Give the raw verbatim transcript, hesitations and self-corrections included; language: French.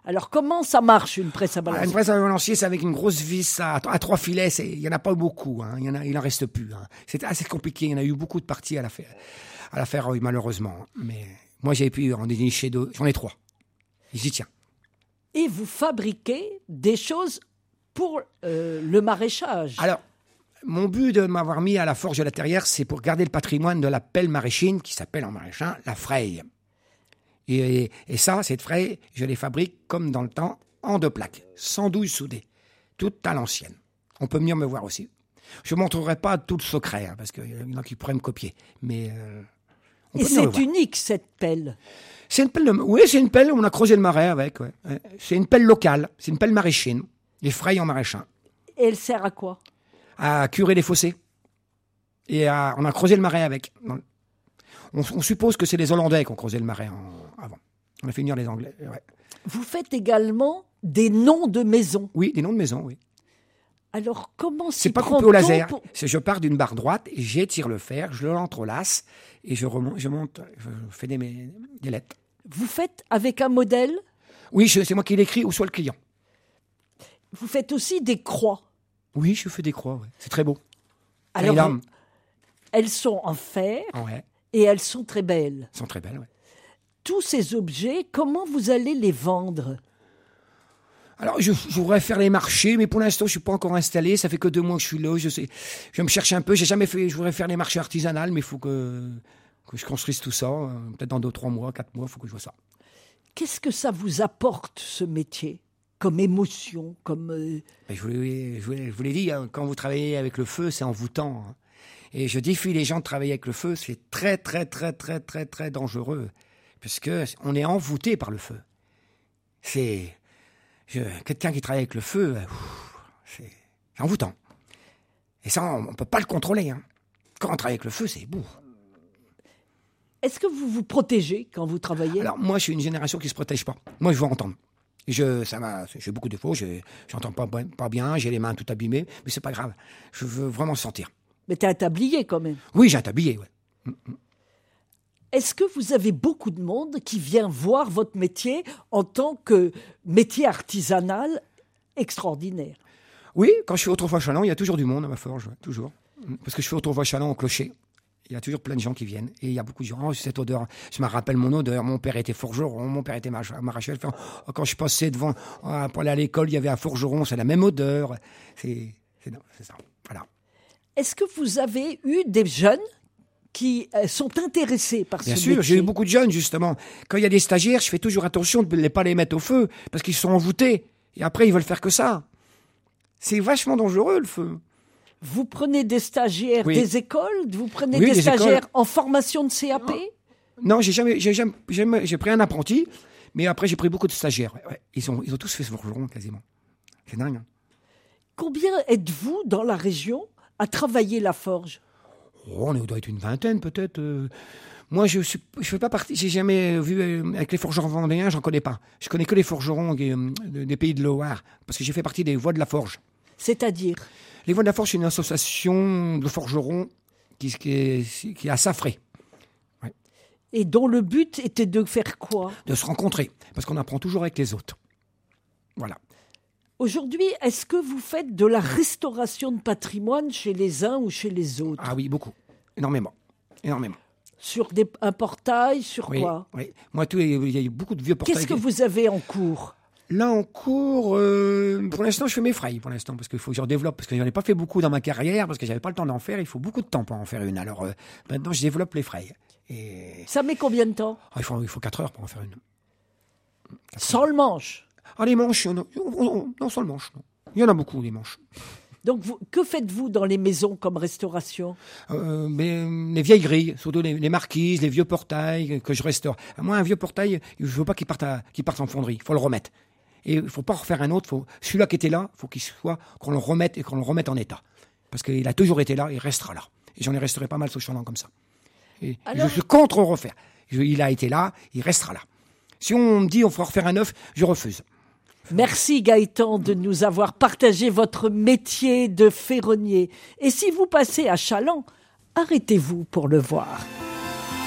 Alors, comment ça marche, une presse à balancier? Une presse à balancier, c'est avec une grosse vis à, à trois filets. C'est, il y en a pas beaucoup. Hein. Il y en a, il en reste plus. Hein. C'est assez compliqué. Il y en a eu beaucoup de parties à la faire, à la faire, oui, malheureusement. Mais moi, j'ai pu en dénicher deux. J'en ai trois. Et j'y tiens. Et vous fabriquez des choses pour euh, le maraîchage. Alors, mon but de m'avoir mis à la forge de la Terrière, c'est pour garder le patrimoine de la pelle maraîchine, qui s'appelle en maraîchin la fraye. Et, et, et ça, cette fraye, je les fabrique comme dans le temps, en deux plaques, sans douille soudée, toutes à l'ancienne. On peut venir me voir aussi. Je ne montrerai pas tout le secret, hein, parce qu'il y en a qui pourraient me copier. Mais euh, on et peut venir me c'est voir. unique, cette pelle. C'est une pelle, de... oui, c'est une pelle, on a creusé le marais avec. Ouais. C'est une pelle locale, c'est une pelle maraîchine, les fraies en maraîchin. Et elle sert à quoi? À curer les fossés. Et à... on a creusé le marais avec. On, on suppose que c'est les Hollandais qui ont creusé le marais en... avant. On a fait venir les Anglais. Ouais. Vous faites également des noms de maisons. Oui, des noms de maisons, oui. Alors, comment s'y C'est pas prend-on coupé au laser. pour- C'est je pars d'une barre droite, et j'étire le fer, je l'entrelace, et je remonte, je monte, je fais des, des lettres. Vous faites avec un modèle. Oui, je- c'est moi qui l'écris, ou soit le client. Vous faites aussi des croix. Oui, je fais des croix, ouais. C'est très beau. Alors, Énorme. elles sont en fer Ouais, et elles sont très belles. elles sont très belles, ouais. Tous ces objets, comment vous allez les vendre? Alors, je, je voudrais faire les marchés, mais pour l'instant, je suis pas encore installé. Ça fait que deux mois que je suis là. Je sais, je me cherche un peu. J'ai jamais fait. Je voudrais faire les marchés artisanaux, mais il faut que que je construise tout ça. Euh, Peut-être dans deux, trois mois, quatre mois, il faut que je vois ça. Qu'est-ce que ça vous apporte, ce métier, comme émotion, comme euh, Mais je vous l'ai- je vous l'ai je vous l'ai dit, hein, quand vous travaillez avec le feu, c'est envoûtant. Hein. Et je défie les gens de travailler avec le feu. C'est très, très, très, très, très, très dangereux, puisque on est envoûté par le feu. C'est je- quelqu'un qui travaille avec le feu, euh, ouf, c'est c'est envoûtant. Et ça, on ne peut pas le contrôler. Hein. Quand on travaille avec le feu, c'est beau. Est-ce que vous vous protégez quand vous travaillez? Alors moi, je suis une génération qui se protège pas. Moi, je veux entendre. Je, ça m'a, j'ai beaucoup de défauts. Je, j'entends pas, pas bien. J'ai les mains tout abîmées, mais c'est pas grave. Je veux vraiment sentir. Mais t'as un tablier quand même. Oui, j'ai un tablier. Ouais. Est-ce que vous avez beaucoup de monde qui vient voir votre métier en tant que métier artisanal extraordinaire? Oui, quand je fais autrefois Chalon, il y a toujours du monde à ma forge, ouais, toujours. Parce que je fais autrefois Chalon au clocher. Il y a toujours plein de gens qui viennent. Et il y a beaucoup de gens. Oh, cette odeur, je me rappelle mon odeur. Mon père était forgeron, mon père était maraîcher. Oh, quand je passais devant, oh, pour aller à l'école, il y avait un forgeron, c'est la même odeur. C'est, c'est, non, c'est ça. Voilà. Est-ce que vous avez eu des jeunes qui euh, sont intéressés par Bien ce sûr, métier? j'ai eu beaucoup de jeunes, justement. Quand il y a des stagiaires, je fais toujours attention de ne pas les mettre au feu, parce qu'ils sont envoûtés. Et après, ils veulent faire que ça. C'est vachement dangereux, le feu. Vous prenez des stagiaires Oui. des écoles? Vous prenez Oui, des des stagiaires écoles. en formation de C A P? Non, j'ai jamais, j'ai jamais, jamais- j'ai pris un apprenti, mais après, j'ai pris beaucoup de stagiaires. Ouais, ouais. Ils, ont, ils ont tous fait ce forgeron, quasiment. C'est dingue. Hein. Combien êtes-vous dans la région à travailler la forge? Oh, on doit être une vingtaine, peut-être. euh. Moi, je suis, je fais pas partie. J'ai jamais vu euh, avec les forgerons vendéens, j'en connais pas. Je connais que les forgerons euh, des pays de Loire, parce que j'ai fait partie des Voix de la Forge. C'est-à-dire? Les Voix de la Forge, c'est une association de forgerons qui, qui, est, qui est à Saffré, Et dont le but était de faire quoi? de se rencontrer, parce qu'on apprend toujours avec les autres. Voilà. Aujourd'hui, est-ce que vous faites de la restauration de patrimoine chez les uns ou chez les autres? Ah oui, beaucoup. Énormément. Énormément. Sur des, un portail, sur Oui, quoi? oui. Moi, tous les- il y a eu beaucoup de vieux portails. Qu'est-ce que vous avez en cours? Là, en cours, euh, pour l'instant, je fais mes frailles, pour l'instant, parce qu'il faut que je redéveloppe, parce que j'en ai pas fait beaucoup dans ma carrière, parce que j'avais pas le temps d'en faire. Il faut beaucoup de temps pour en faire une. Alors, euh, maintenant, je développe les frailles. Et Ça met combien de temps? ah, il faut, il faut quatre heures pour en faire une. Sans le manche. Ah, les manches, il y en a- oh, oh, non, sans le manche, non. Il y en a beaucoup, les manches. Donc, vous, que faites-vous dans les maisons comme restauration? Euh, mais euh, les vieilles grilles, surtout les, les marquises, les vieux portails que je restaure. Moi, un vieux portail, je veux pas qu'il parte, à- qu'il parte en fonderie. Il faut le remettre. Et il faut pas refaire un autre. Faut, celui-là qui était là, faut qu'il soit, qu'on le remette et qu'on le remette en état. Parce qu'il a toujours été là, il restera là. Et j'en ai restauré pas mal sur Chalon comme ça. Et Alors- je suis contre refaire. Je- il a été là, il restera là. Si on me dit on fera refaire un neuf, je refuse. Merci Gaëtan de nous avoir partagé votre métier de ferronnier. Et si vous passez à Chaland, arrêtez-vous pour le voir.